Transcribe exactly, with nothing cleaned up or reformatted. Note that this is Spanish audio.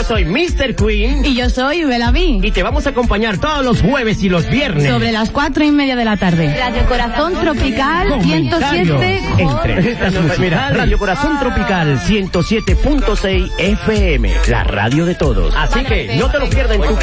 soy mister Queen. Y yo soy Belaví. Y te vamos a acompañar todos los jueves y los viernes. Sobre las cuatro y media de la tarde. Radio Corazón Tropical ciento siete. Entrevistas musicales. Radio Corazón Tropical ciento siete punto seis F M. La radio de todos. Así que no te lo pierdas en tu